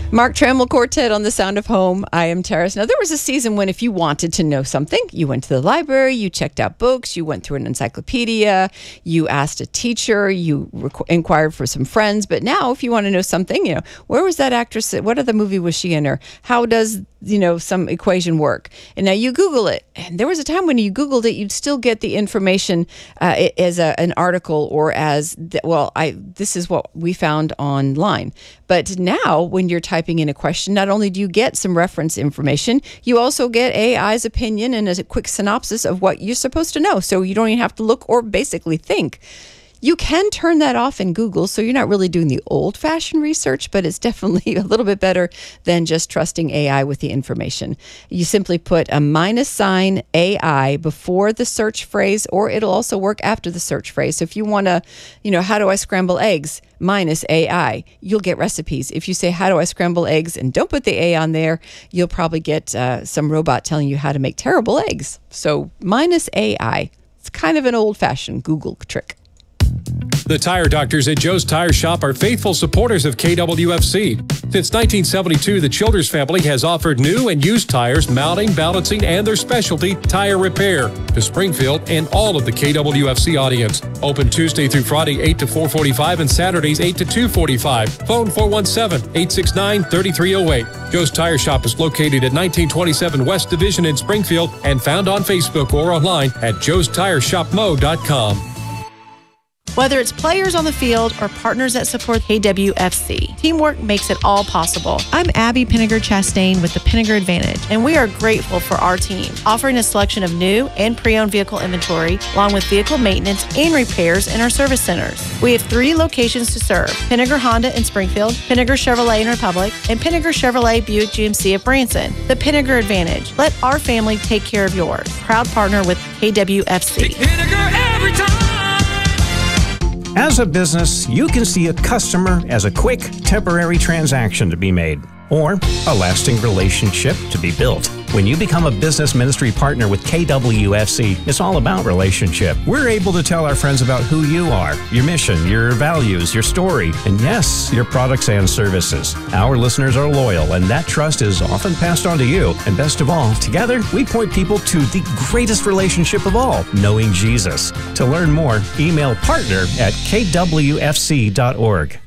Mark Trammell Quartet on The Sound of Home. I am Terrace. Now, there was a season when if you wanted to know something, you went to the library, you checked out books, you went through an encyclopedia, you asked a teacher, you inquired for some friends. But now, if you want to know something, where was that actress? What other movie was she in? Or how does, some equation work? And now you Google it. And there was a time when you Googled it, you'd still get the information as an article or as, this is what we found online. But now, when you're typing in a question, not only do you get some reference information, you also get AI's opinion and a quick synopsis of what you're supposed to know. So you don't even have to look or basically think. You can turn that off in Google, so you're not really doing the old-fashioned research, but it's definitely a little bit better than just trusting AI with the information. You simply put a -sign AI before the search phrase, or it'll also work after the search phrase. So if you want to, how do I scramble eggs? -AI, you'll get recipes. If you say, how do I scramble eggs, and don't put the A on there, you'll probably get some robot telling you how to make terrible eggs. So -AI, it's kind of an old-fashioned Google trick. The Tire Doctors at Joe's Tire Shop are faithful supporters of KWFC. Since 1972, the Childers family has offered new and used tires, mounting, balancing, and their specialty, tire repair, to Springfield and all of the KWFC audience. Open Tuesday through Friday, 8 to 4:45, and Saturdays, 8 to 2:45. Phone 417-869-3308. Joe's Tire Shop is located at 1927 West Division in Springfield and found on Facebook or online at joestireshopmo.com. Whether it's players on the field or partners that support KWFC, teamwork makes it all possible. I'm Abby Pinniger Chastain with the Pinniger Advantage, and we are grateful for our team, offering a selection of new and pre-owned vehicle inventory, along with vehicle maintenance and repairs in our service centers. We have 3 locations to serve: Pinniger Honda in Springfield, Pinniger Chevrolet in Republic, and Pinniger Chevrolet Buick GMC of Branson. The Pinniger Advantage. Let our family take care of yours. Proud partner with KWFC. Pinniger every time. As a business, you can see a customer as a quick, temporary transaction to be made, or a lasting relationship to be built. When you become a business ministry partner with KWFC, it's all about relationship. We're able to tell our friends about who you are, your mission, your values, your story, and yes, your products and services. Our listeners are loyal, and that trust is often passed on to you. And best of all, together, we point people to the greatest relationship of all, knowing Jesus. To learn more, email partner@kwfc.org.